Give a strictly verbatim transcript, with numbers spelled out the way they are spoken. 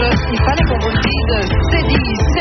il fallait qu'on vous le dise, c'est dit.